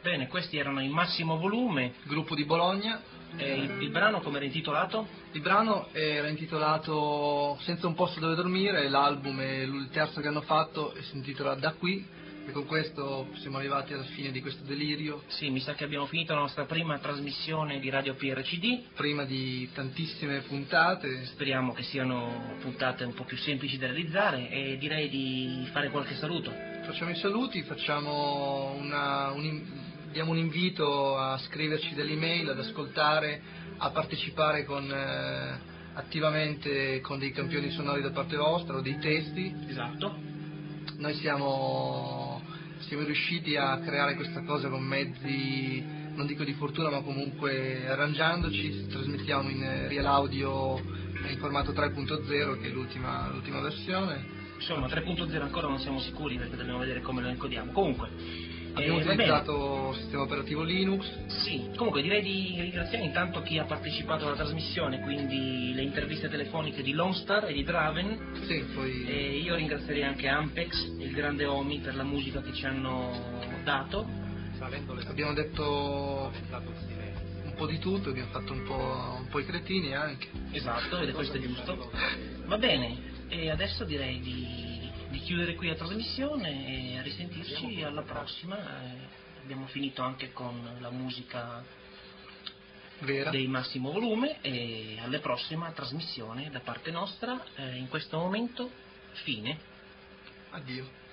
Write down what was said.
Bene, questi erano in Massimo Volume, gruppo di Bologna. Il brano come era intitolato? Il brano era intitolato Senza un posto dove dormire, l'album è il terzo che hanno fatto e si intitola Da qui, e con questo siamo arrivati alla fine di questo delirio. Sì, mi sa che abbiamo finito la nostra prima trasmissione di Radio PRCD. Prima di tantissime puntate. Speriamo che siano puntate un po' più semplici da realizzare e direi di fare qualche saluto. Facciamo i saluti, diamo un invito a scriverci delle email, ad ascoltare, a partecipare attivamente con dei campioni sonori da parte vostra o dei testi. Esatto. Noi siamo riusciti a creare questa cosa con mezzi, non dico di fortuna, ma comunque arrangiandoci. Trasmettiamo in real audio in formato 3.0, che è l'ultima versione. Insomma, 3.0 ancora non siamo sicuri perché dobbiamo vedere come lo encodiamo. Comunque, abbiamo utilizzato sistema operativo Linux. Sì, comunque direi di ringraziare intanto chi ha partecipato alla trasmissione, quindi le interviste telefoniche di Lone Star e di Draven. Sì, poi... E io ringrazierei anche Ampex e il grande Omi per la musica che ci hanno dato. Abbiamo detto un po' di tutto, abbiamo fatto un po' i cretini anche. Esatto, ed è questo è giusto. Va bene, e adesso direi di chiudere qui la trasmissione e a risentirci alla prossima. Abbiamo finito anche con la musica vera dei Massimo Volume e alla prossima trasmissione da parte nostra. In questo momento, fine. Addio.